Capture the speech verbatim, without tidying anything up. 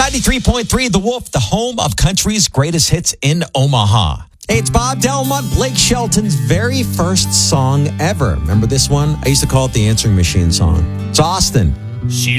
ninety-three point three The Wolf, the home of country's greatest hits in Omaha. Hey, it's Bob Delmont, Blake Shelton's very first song ever. Remember this one? I used to call it the answering machine song. It's Austin. She